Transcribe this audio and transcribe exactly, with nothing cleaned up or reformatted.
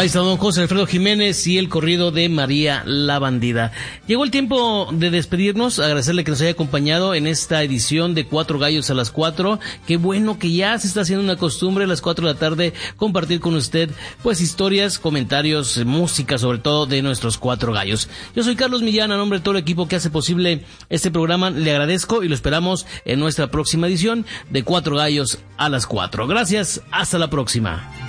Ahí está don José Alfredo Jiménez y el corrido de María la Bandida. Llegó el tiempo de despedirnos, agradecerle que nos haya acompañado en esta edición de Cuatro Gallos a las Cuatro. Qué bueno que ya se está haciendo una costumbre a las cuatro de la tarde compartir con usted pues historias, comentarios, música sobre todo de nuestros Cuatro Gallos. Yo soy Carlos Millán, a nombre de todo el equipo que hace posible este programa, le agradezco y lo esperamos en nuestra próxima edición de Cuatro Gallos a las Cuatro. Gracias, hasta la próxima.